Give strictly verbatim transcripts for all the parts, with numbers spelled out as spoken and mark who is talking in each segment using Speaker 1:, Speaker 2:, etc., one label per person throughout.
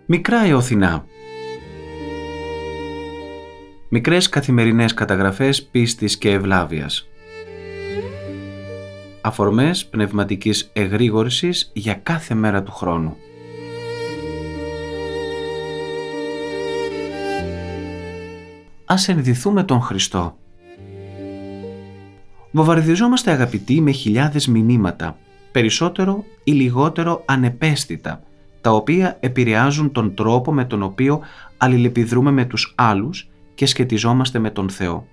Speaker 1: Μικρά Εωθινά. Μικρές καθημερινές καταγραφές πίστης και ευλάβειας. Αφορμές πνευματικής εγρήγορσης για κάθε μέρα του χρόνου. Ας ενδυθούμε τον Χριστό. Βομβαρδιζόμαστε, αγαπητοί, με χιλιάδες μηνύματα, περισσότερο ή λιγότερο ανεπαίσθητα, τα οποία επηρεάζουν τον τρόπο με τον οποίο αλληλεπιδρούμε με τους άλλους και σχετιζόμαστε με τον Θεό.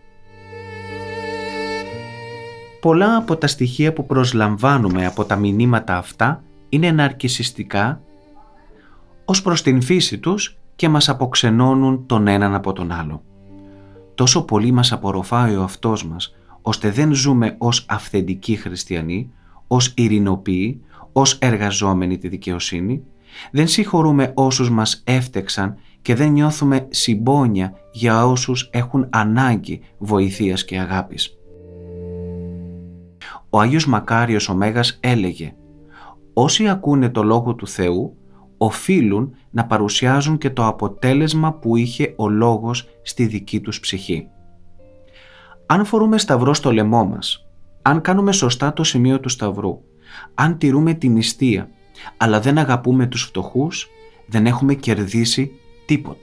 Speaker 1: Πολλά από τα στοιχεία που προσλαμβάνουμε από τα μηνύματα αυτά είναι ναρκισσιστικά ως προς την φύση τους και μας αποξενώνουν τον έναν από τον άλλο. Τόσο πολύ μας απορροφάει ο αυτός μας, ώστε δεν ζούμε ως αυθεντικοί χριστιανοί, ως ειρηνοποιοί, ως εργαζόμενοι τη δικαιοσύνη, δεν συγχωρούμε όσους μας έφτεξαν και δεν νιώθουμε συμπόνια για όσους έχουν ανάγκη βοηθείας και αγάπης. Ο Άγιος Μακάριος ο Μέγας έλεγε: «Όσοι ακούνε το Λόγο του Θεού, οφείλουν να παρουσιάζουν και το αποτέλεσμα που είχε ο Λόγος στη δική τους ψυχή». Αν φορούμε σταυρό στο λαιμό μας, αν κάνουμε σωστά το σημείο του σταυρού, αν τηρούμε την νηστεία, αλλά δεν αγαπούμε τους φτωχούς, δεν έχουμε κερδίσει τίποτε.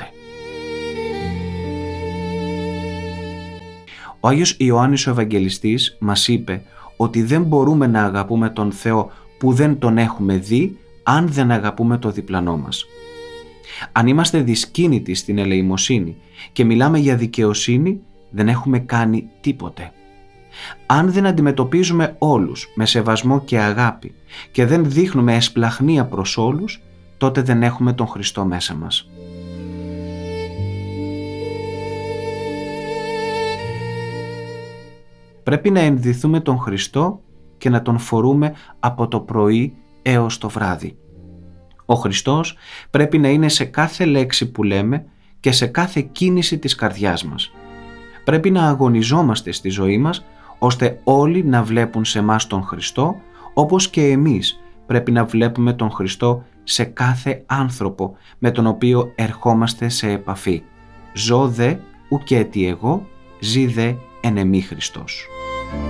Speaker 1: Ο Άγιος Ιωάννης ο Ευαγγελιστής μας είπε ότι δεν μπορούμε να αγαπούμε τον Θεό που δεν τον έχουμε δει, αν δεν αγαπούμε το διπλανό μας. Αν είμαστε δυσκίνητοι στην ελεημοσύνη και μιλάμε για δικαιοσύνη, δεν έχουμε κάνει τίποτε. Αν δεν αντιμετωπίζουμε όλους με σεβασμό και αγάπη και δεν δείχνουμε εσπλαχνία προς όλους, τότε δεν έχουμε τον Χριστό μέσα μας. Πρέπει να ενδυθούμε τον Χριστό και να τον φορούμε από το πρωί έως το βράδυ. Ο Χριστός πρέπει να είναι σε κάθε λέξη που λέμε και σε κάθε κίνηση της καρδιάς μας. Πρέπει να αγωνιζόμαστε στη ζωή μας, ώστε όλοι να βλέπουν σε μας τον Χριστό, όπως και εμείς πρέπει να βλέπουμε τον Χριστό σε κάθε άνθρωπο με τον οποίο ερχόμαστε σε επαφή. Ζω δε ουκέτι εγώ, ζει δε εν εμή Χριστός.